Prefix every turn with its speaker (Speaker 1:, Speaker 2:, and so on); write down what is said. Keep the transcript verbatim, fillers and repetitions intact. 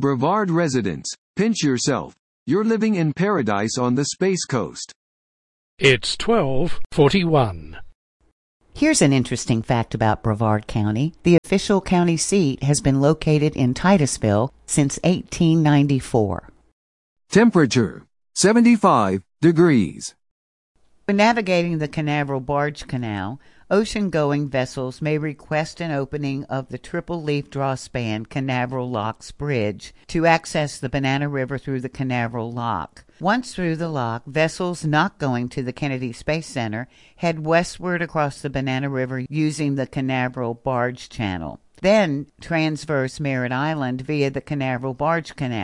Speaker 1: Brevard residents, pinch yourself. You're living in paradise on the Space Coast.
Speaker 2: It's twelve forty-one.
Speaker 3: Here's an interesting fact about Brevard County. The official county seat has been located in Titusville since eighteen ninety-four.
Speaker 1: Temperature, seventy-five degrees.
Speaker 3: When navigating the Canaveral Barge Canal, ocean-going vessels may request an opening of the triple-leaf drawspan Canaveral Locks Bridge to access the Banana River through the Canaveral Lock. Once through the lock, vessels not going to the Kennedy Space Center head westward across the Banana River using the Canaveral Barge Channel. Then transverse Merritt Island via the Canaveral Barge Canal.